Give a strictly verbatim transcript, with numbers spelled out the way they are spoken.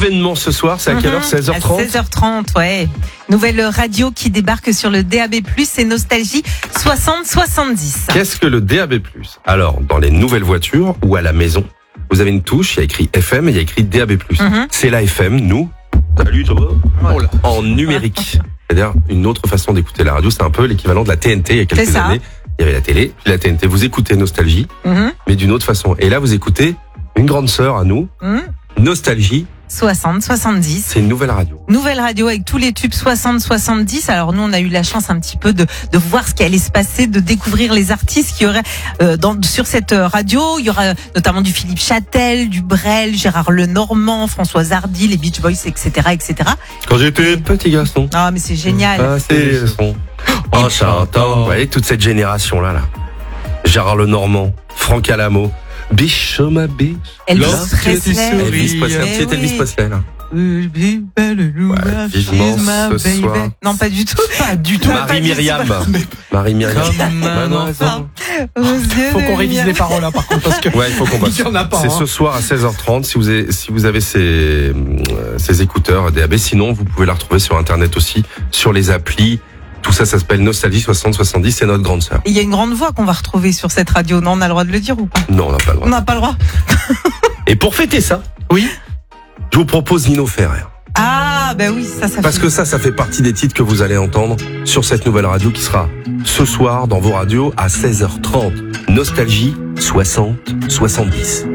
événement ce soir, c'est à quelle heure? seize heures trente À seize heures trente, ouais. Nouvelle radio qui débarque sur le D A B plus, c'est Nostalgie soixante soixante-dix. Qu'est-ce que le D A B plus? Alors, dans les nouvelles voitures ou à la maison, vous avez une touche, il y a écrit F M et il y a écrit D A B plus. Mm-hmm. C'est la F M, nous, salut toi, en numérique. C'est-à-dire une autre façon d'écouter la radio, c'est un peu l'équivalent de la T N T il y a quelques années. Il y avait la télé, puis la T N T. Vous écoutez Nostalgie, mm-hmm. mais d'une autre façon. Et là, vous écoutez une grande sœur à nous, mm-hmm. Nostalgie soixante soixante-dix. C'est une nouvelle radio. Nouvelle radio avec tous les tubes soixante soixante-dix. Alors nous, on a eu la chance un petit peu de, de voir ce qui allait se passer, de découvrir les artistes qui auraient euh, dans, sur cette radio. Il y aura notamment du Philippe Châtel, du Brel, Gérard Lenormand, Françoise Hardy, les Beach Boys, et cetera, et cetera. Quand j'étais petit garçon. Ah, mais c'est génial. Ah, c'est son. En chantant. Vous voyez, toute cette génération-là, là. Gérard Lenormand, Franck Alamo, Biche, ma biche. Elvis Presley. Elvis Presley. C'est Elvis Presley, là. Ouais, vivement ce soir. Non, pas du tout. Pas du tout. Marie-Myriam. Marie-Myriam. Faut qu'on révise les paroles, là, par contre, parce que. Ouais, il faut qu'on passe. C'est ce soir à seize heures trente, si vous avez, si vous avez ces, ces écouteurs D A B. Sinon, vous pouvez la retrouver sur Internet aussi, sur les applis. Tout ça, ça s'appelle Nostalgie soixante soixante-dix, c'est notre grande sœur. Il y a une grande voix qu'on va retrouver sur cette radio. Non, on a le droit de le dire ou pas? Non, on n'a pas le droit. On n'a pas le droit. Et pour fêter ça, oui, je vous propose Nino Ferrer. Ah, ben oui, ça, ça Parce fait... que ça, ça fait partie des titres que vous allez entendre sur cette nouvelle radio qui sera ce soir dans vos radios à seize heures trente. Nostalgie soixante soixante-dix.